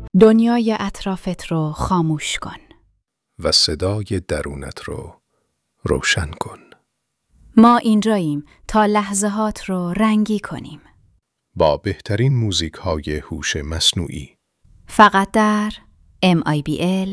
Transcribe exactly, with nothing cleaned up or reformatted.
دنیای اطرافت رو خاموش کن و صدای درونت رو روشن کن. ما اینجاییم تا لحظه‌هات رو رنگی کنیم. با بهترین موزیک های هوش مصنوعی. فقط در ام آی بی ال